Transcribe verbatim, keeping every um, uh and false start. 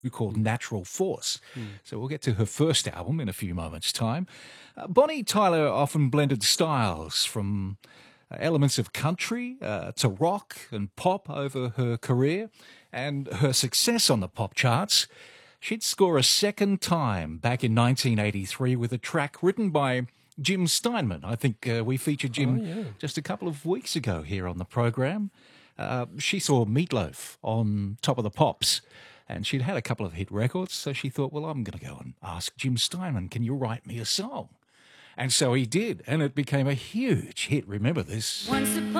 called Natural Force. So we'll get to her first album in a few moments' time. Uh, Bonnie Tyler often blended styles from uh, elements of country uh, to rock and pop over her career, and her success on the pop charts. She'd score a second time back in nineteen eighty-three with a track written by Jim Steinman. I think uh, we featured Jim Oh, yeah. just a couple of weeks ago here on the program. Uh, she saw Meatloaf on Top of the Pops, and she'd had a couple of hit records, so she thought, well, I'm going to go and ask Jim Steinman, can you write me a song? And so he did, and it became a huge hit. Remember this? Once upon